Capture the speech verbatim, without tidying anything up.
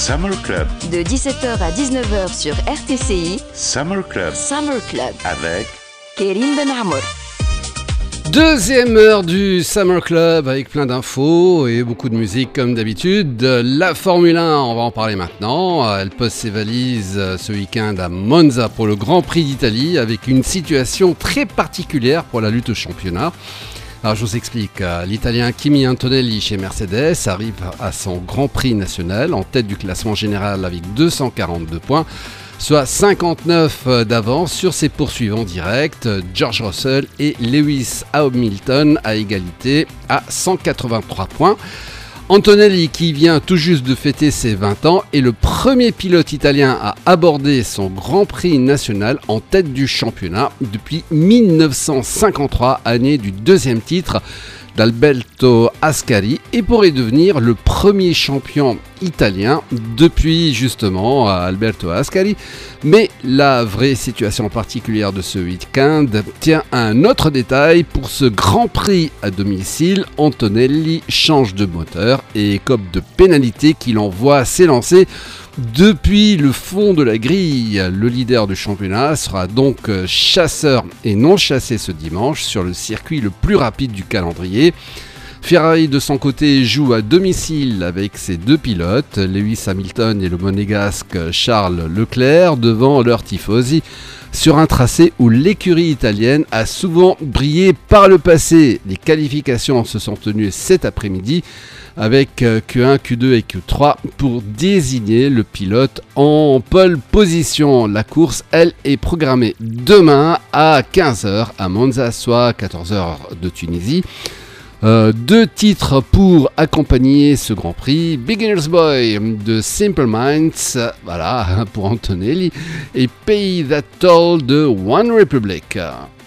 Summer Club. De dix-sept heures à dix-neuf heures sur R T C I. Summer Club. Summer Club. Avec Kérim Ben Amour. Deuxième heure du Summer Club avec plein d'infos et beaucoup de musique comme d'habitude. La Formule un, on va en parler maintenant. Elle pose ses valises ce week-end à Monza pour le Grand Prix d'Italie avec une situation très particulière pour la lutte au championnat. Alors je vous explique, l'Italien Kimi Antonelli chez Mercedes arrive à son Grand Prix national en tête du classement général avec deux cent quarante-deux points. Soit cinquante-neuf d'avance sur ses poursuivants directs, George Russell et Lewis Hamilton à égalité à cent quatre-vingt-trois points. Antonelli, qui vient tout juste de fêter ses vingt ans, est le premier pilote italien à aborder son Grand Prix national en tête du championnat depuis dix-neuf cent cinquante-trois, année du deuxième titre d'Alberto Ascari, et pourrait devenir le premier champion italien depuis justement Alberto Ascari. Mais la vraie situation particulière de ce week-end tient à un autre détail. Pour ce Grand Prix à domicile, Antonelli change de moteur et écope de pénalité qui l'envoie s'élancer depuis le fond de la grille. Le leader du championnat sera donc chasseur et non chassé ce dimanche sur le circuit le plus rapide du calendrier. Ferrari de son côté joue à domicile avec ses deux pilotes, Lewis Hamilton et le monégasque Charles Leclerc, devant leurs tifosi, sur un tracé où l'écurie italienne a souvent brillé par le passé. Les qualifications se sont tenues cet après-midi avec Q un, Q deux et Q trois pour désigner le pilote en pole position. La course, elle, est programmée demain à quinze heures à Monza, soit quatorze heures de Tunisie. Euh, deux titres pour accompagner ce Grand Prix, Beginner's Boy de Simple Minds, voilà, pour Antonelli, et Pay That Toll de One Republic.